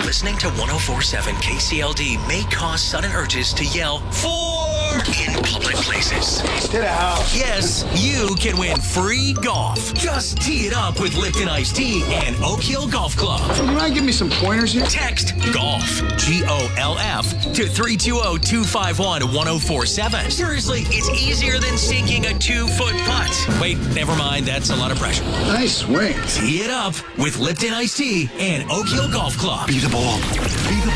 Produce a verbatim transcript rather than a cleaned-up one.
Listening to one oh four point seven K C L D may cause sudden urges to yell, "Four!" in public places. Get out. Yes, you can win free golf. Just tee it up with Lipton Iced Tea and Oak Hill Golf Club. You mind give me some pointers here? Text GOLF, G O L F, to three two zero, two five one, one oh four seven. Seriously, it's easier than sinking a two-foot putt. Wait, never mind. That's a lot of pressure. Nice swing. Tee it up with Lipton Iced Tea and Oak Hill Golf Club. Be the ball. Be the